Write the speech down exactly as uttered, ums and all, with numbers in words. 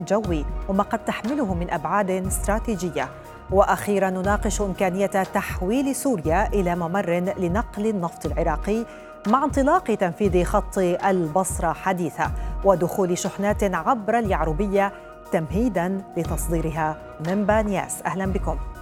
جوي وما قد تحمله من أبعاد استراتيجية. وأخيرا نناقش إمكانية تحويل سوريا إلى ممر لنقل النفط العراقي مع انطلاق تنفيذ خط البصرة حديثة ودخول شحنات عبر اليعربية تمهيدا لتصديرها من بانياس. أهلا بكم.